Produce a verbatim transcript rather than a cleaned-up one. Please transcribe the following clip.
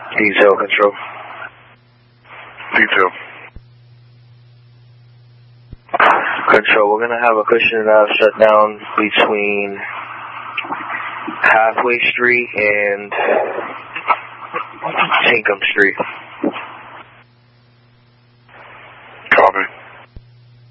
Detail control. Detail. Control, we're going to have a cushion dive shutdown between Halfway Street and Tinkham Street.